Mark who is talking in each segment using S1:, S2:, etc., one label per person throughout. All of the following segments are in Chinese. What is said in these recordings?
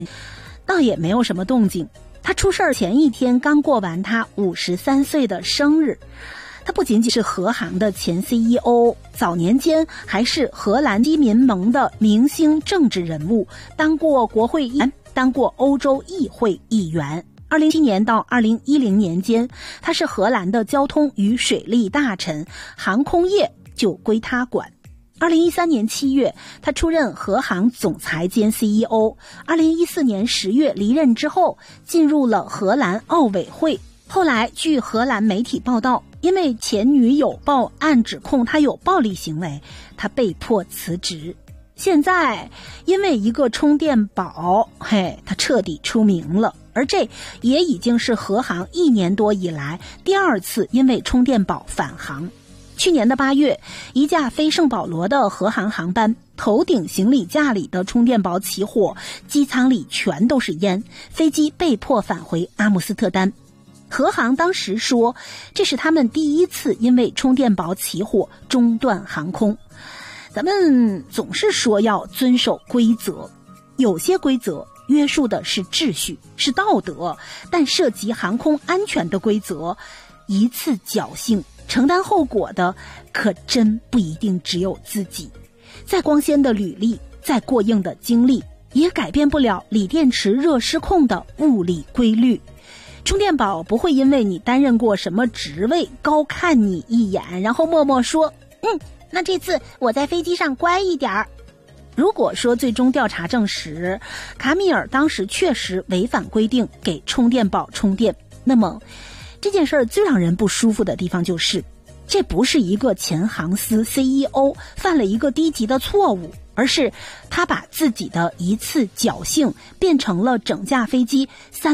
S1: 倒也没有什么动静。他出事前一天刚过完他53岁的生日。他不仅仅是荷航的前 CEO， 早年间还是荷兰基民盟的明星政治人物，当过国会议员，当过欧洲议会议员。2007年到2010年间，他是荷兰的交通与水利大臣，航空业就归他管。2013年7月，他出任荷航总裁兼 CEO。2014年10月离任之后，进入了荷兰奥委会。后来据荷兰媒体报道，因为前女友报案指控他有暴力行为，他被迫辞职。现在因为一个充电宝，他彻底出名了。而这也已经是荷航1年多以来第2次因为充电宝返航。去年的8月，一架飞圣保罗的荷航航班头顶行李架里的充电宝起火，机舱里全都是烟，飞机被迫返回阿姆斯特丹。荷航当时说，这是他们第1次因为充电宝起火中断航空。咱们总是说要遵守规则，有些规则约束的是秩序，是道德，但涉及航空安全的规则，一次侥幸承担后果的可真不一定只有自己。再光鲜的履历，再过硬的经历，也改变不了锂电池热失控的物理规律。充电宝不会因为你担任过什么职位高看你一眼，然后默默说那这次我在飞机上乖一点儿。如果说最终调查证实卡米尔当时确实违反规定给充电宝充电，那么这件事儿最让人不舒服的地方就是，这不是一个前航司 CEO 犯了一个低级的错误，而是他把自己的一次侥幸变成了整架飞机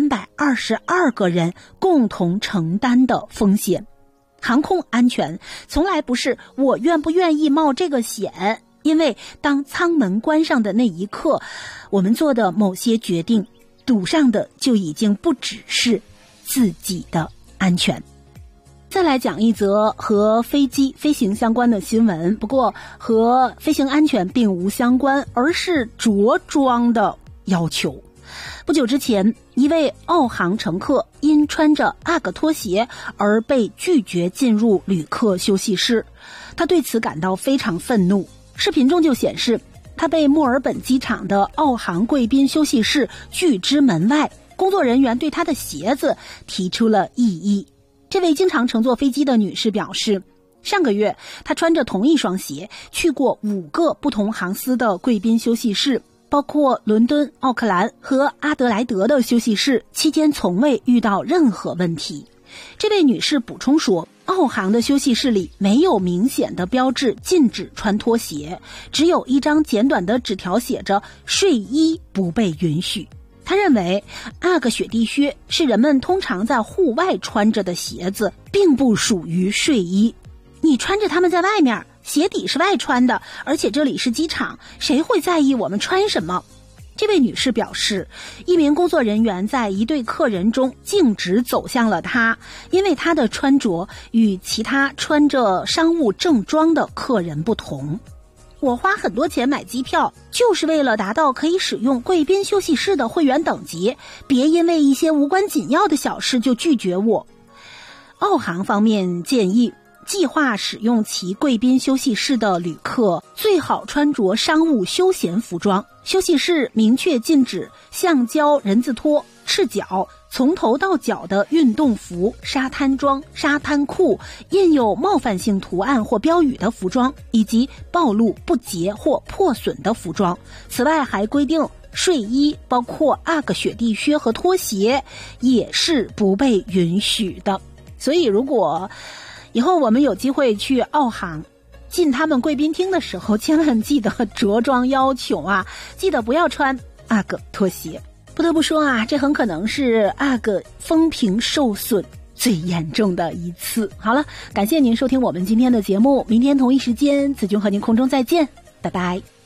S1: 322个人共同承担的风险。航空安全从来不是我愿不愿意冒这个险，因为当舱门关上的那一刻，我们做的某些决定赌上的就已经不只是自己的安全。再来讲一则和飞机飞行相关的新闻，不过和飞行安全并无相关，而是着装的要求。不久之前，一位澳航乘客因穿着UGG拖鞋而被拒绝进入旅客休息室，他对此感到非常愤怒。视频中就显示，他被墨尔本机场的澳航贵宾休息室拒之门外，工作人员对他的鞋子提出了异议。这位经常乘坐飞机的女士表示，上个月她穿着同一双鞋去过5个不同航司的贵宾休息室，包括伦敦、奥克兰和阿德莱德的休息室，期间从未遇到任何问题。这位女士补充说，澳航的休息室里没有明显的标志禁止穿拖鞋，只有一张简短的纸条写着睡衣不被允许。他认为UGG雪地靴是人们通常在户外穿着的鞋子，并不属于睡衣。你穿着它们在外面，鞋底是外穿的，而且这里是机场，谁会在意我们穿什么？这位女士表示，一名工作人员在一对客人中径直走向了她，因为她的穿着与其他穿着商务正装的客人不同。我花很多钱买机票，就是为了达到可以使用贵宾休息室的会员等级，别因为一些无关紧要的小事就拒绝我。澳航方面建议，计划使用其贵宾休息室的旅客最好穿着商务休闲服装，休息室明确禁止橡胶人字拖、赤脚、从头到脚的运动服、沙滩装、沙滩裤、印有冒犯性图案或标语的服装，以及暴露、不洁或破损的服装。此外还规定，睡衣包括UGG雪地靴和拖鞋也是不被允许的。所以如果以后我们有机会去澳航进他们贵宾厅的时候，千万记得着装要求啊，记得不要穿UGG拖鞋。不得不说啊，这很可能是UGG风评受损最严重的一次。好了，感谢您收听我们今天的节目，明天同一时间子君和您空中再见，拜拜。